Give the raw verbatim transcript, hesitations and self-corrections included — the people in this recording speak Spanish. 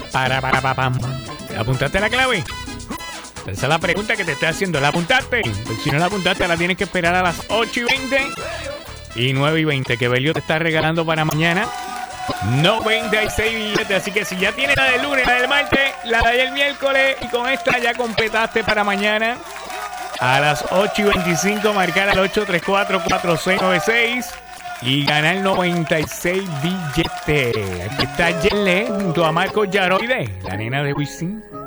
para, para, para, pam. ¿Apuntaste la clave? Esa es la pregunta que te estoy haciendo. ¿La apuntaste? Pues si no la apuntaste, la tienes que esperar a las ocho y veinte y nueve y veinte, que Belio te está regalando para mañana noventa y seis billetes. Así que si ya tienes la del lunes, la del martes, la del miércoles, y con esta ya completaste para mañana a las ocho y veinticinco, marcar al ocho tres cuatro, cuatro seis nueve seis y ganar noventa y seis billetes. Aquí está Yenle junto a Marco Yaroide, la nena de Wisin.